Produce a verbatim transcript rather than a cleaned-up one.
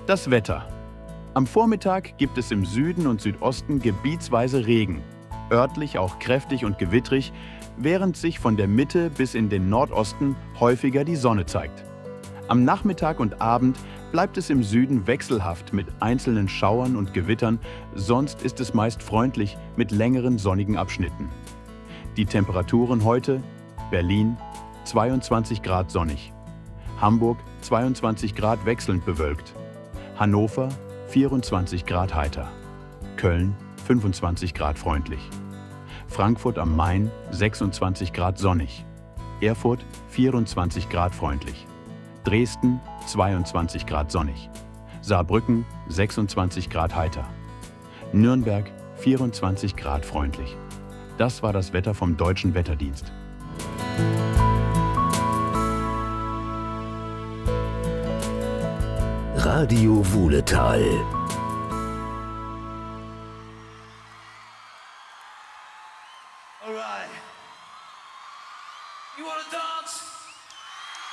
Das Wetter. Am Vormittag gibt es im Süden und Südosten gebietsweise Regen, örtlich auch kräftig und gewittrig, während sich von der Mitte bis in den Nordosten häufiger die Sonne zeigt. Am Nachmittag und Abend bleibt es im Süden wechselhaft mit einzelnen Schauern und Gewittern, sonst ist es meist freundlich mit längeren sonnigen Abschnitten. Die Temperaturen heute: Berlin zweiundzwanzig Grad sonnig, Hamburg zweiundzwanzig Grad wechselnd bewölkt, Hannover vierundzwanzig Grad heiter, Köln fünfundzwanzig Grad freundlich, Frankfurt am Main sechsundzwanzig Grad sonnig, Erfurt vierundzwanzig Grad freundlich, Dresden zweiundzwanzig Grad sonnig, Saarbrücken sechsundzwanzig Grad heiter, Nürnberg vierundzwanzig Grad freundlich. Das war das Wetter vom Deutschen Wetterdienst. Radio Wuhletal. All right. You wanna dance?